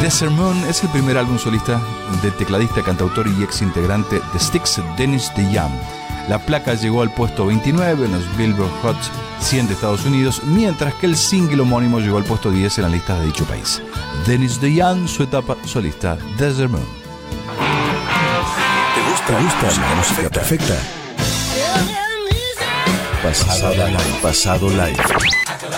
Desert Moon es el primer álbum solista del tecladista, cantautor y ex integrante de Styx, Dennis DeYoung. La placa llegó al puesto 29 en los Billboard Hot 100 de Estados Unidos, mientras que el single homónimo llegó al puesto 10 en las listas de dicho país. Dennis DeYoung, su etapa solista, Desert Moon. ¿Te gusta la música perfecta? Pasado live.